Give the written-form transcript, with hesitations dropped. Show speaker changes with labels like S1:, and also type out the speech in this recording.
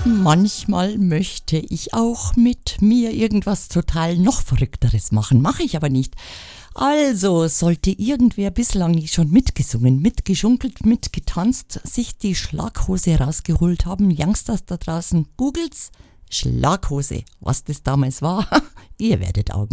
S1: Manchmal möchte ich auch mit mir irgendwas total noch Verrückteres machen, mache ich aber nicht. Also sollte irgendwer bislang nicht schon mitgesungen, mitgeschunkelt, mitgetanzt, sich die Schlaghose rausgeholt haben, Youngsters da draußen, googelt's, Schlaghose, was das damals war, ihr werdet Augen